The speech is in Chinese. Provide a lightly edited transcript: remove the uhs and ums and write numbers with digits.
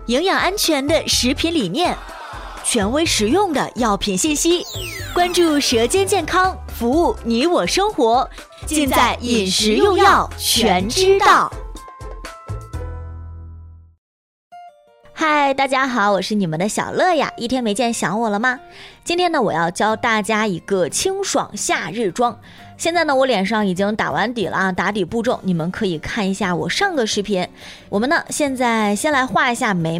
营养安全的食品理念，权威实用的药品信息，关注舌尖健康，服务你我生活，尽在饮食用药全知道。嗨，大家好，我是你们的小乐呀，一天没见想我了吗？今天呢，我要教大家一个清爽夏日妆。现在呢，我脸上已经打完底了啊，打底步骤你们可以看一下我上个视频。我们呢，现在先来画一下眉